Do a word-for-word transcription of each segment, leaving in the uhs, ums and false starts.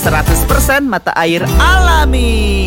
seratus persen mata air alami.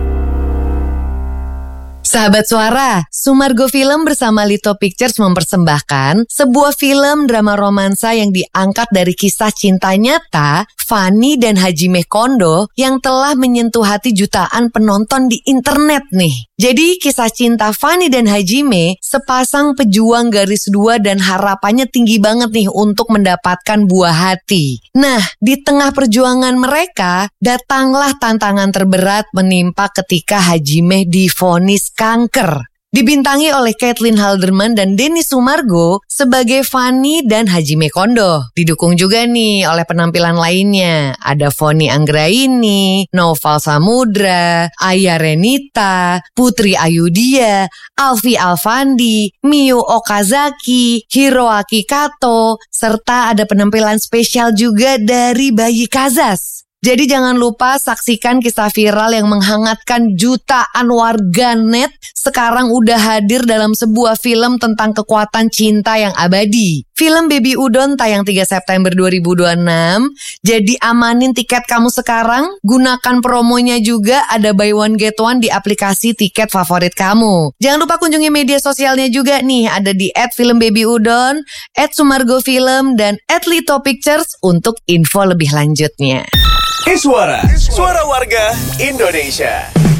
Sahabat Suara, Sumargo Film bersama Lito Pictures mempersembahkan sebuah film drama romansa yang diangkat dari kisah cinta nyata Fanny dan Hajime Kondo yang telah menyentuh hati jutaan penonton di internet nih. Jadi kisah cinta Fanny dan Hajime, sepasang pejuang garis dua dan harapannya tinggi banget nih untuk mendapatkan buah hati. Nah, di tengah perjuangan mereka, datanglah tantangan terberat menimpa ketika Hajime divonis kanker. Dibintangi oleh Caitlin Halderman dan Denny Sumargo sebagai Fanny dan Hajime Kondo. Didukung juga nih oleh penampilan lainnya. Ada Fonny Anggraini, Noval Samudra, Aya Renita, Putri Ayudia, Alfi Alfandi, Miyu Okazaki, Hiroaki Kato, serta ada penampilan spesial juga dari Bayi Kazas. Jadi jangan lupa saksikan kisah viral yang menghangatkan jutaan warganet sekarang udah hadir dalam sebuah film tentang kekuatan cinta yang abadi. Film Baby Udon tayang tiga September dua ribu dua puluh enam. Jadi amanin tiket kamu sekarang, gunakan promonya juga, ada buy one get one di aplikasi tiket favorit kamu. Jangan lupa kunjungi media sosialnya juga nih, ada di et film baby udon, et sumargo film, dan et lito pictures untuk info lebih lanjutnya. Iswara, suara warga Indonesia.